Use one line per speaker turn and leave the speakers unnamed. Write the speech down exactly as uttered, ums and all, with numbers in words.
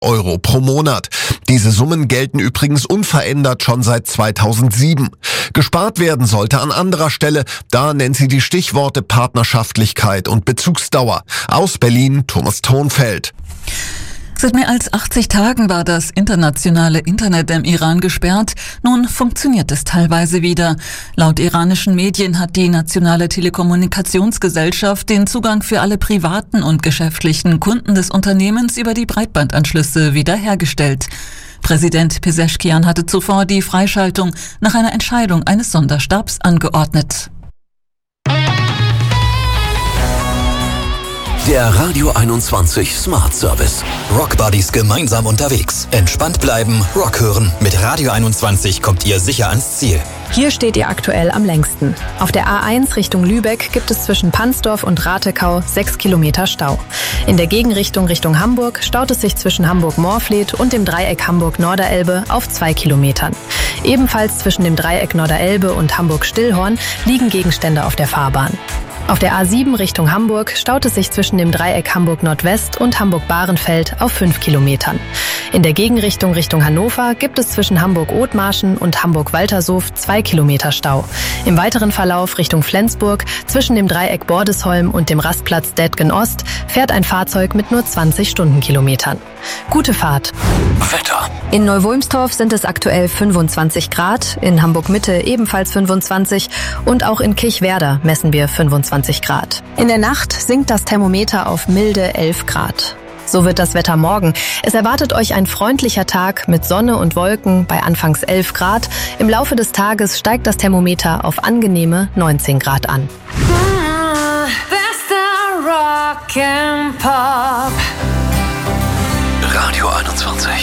Euro pro Monat. Diese Summen gelten übrigens unverändert schon seit zweitausendsieben. Gespart werden sollte an anderer Stelle. Da nennt sie die Stichworte Partnerschaftlichkeit und Bezugsdauer. Aus Berlin, Thomas Thonfeld.
Seit mehr als achtzig Tagen war das internationale Internet im Iran gesperrt. Nun funktioniert es teilweise wieder. Laut iranischen Medien hat die Nationale Telekommunikationsgesellschaft den Zugang für alle privaten und geschäftlichen Kunden des Unternehmens über die Breitbandanschlüsse wiederhergestellt. Präsident Pezeshkian hatte zuvor die Freischaltung nach einer Entscheidung eines Sonderstabs angeordnet.
Der Radio einundzwanzig Smart Service. Rock Buddies gemeinsam unterwegs. Entspannt bleiben, Rock hören. Mit Radio einundzwanzig kommt ihr sicher ans Ziel.
Hier steht ihr aktuell am längsten. Auf der A eins Richtung Lübeck gibt es zwischen Pansdorf und Ratekau sechs Kilometer Stau. In der Gegenrichtung Richtung Hamburg staut es sich zwischen Hamburg-Morfleet und dem Dreieck Hamburg-Norderelbe auf zwei Kilometern. Ebenfalls zwischen dem Dreieck Norderelbe und Hamburg-Stillhorn liegen Gegenstände auf der Fahrbahn. Auf der A sieben Richtung Hamburg staut es sich zwischen dem Dreieck Hamburg-Nordwest und Hamburg-Bahrenfeld auf fünf Kilometern. In der Gegenrichtung Richtung Hannover gibt es zwischen Hamburg-Othmarschen und Hamburg-Waltershof zwei Kilometer Stau. Im weiteren Verlauf Richtung Flensburg zwischen dem Dreieck Bordesholm und dem Rastplatz Dätgen Ost fährt ein Fahrzeug mit nur zwanzig Stundenkilometern. Gute Fahrt.
Wetter.
In Neu-Wulmstorf sind es aktuell fünfundzwanzig Grad, in Hamburg-Mitte ebenfalls fünfundzwanzig und auch in Kirchwerder messen wir fünfundzwanzig Grad. In der Nacht sinkt das Thermometer auf milde elf Grad. So wird das Wetter morgen. Es erwartet euch ein freundlicher Tag mit Sonne und Wolken bei anfangs elf Grad. Im Laufe des Tages steigt das Thermometer auf angenehme neunzehn Grad an.
Ah, bester Rock and Pop.
Radio einundzwanzig.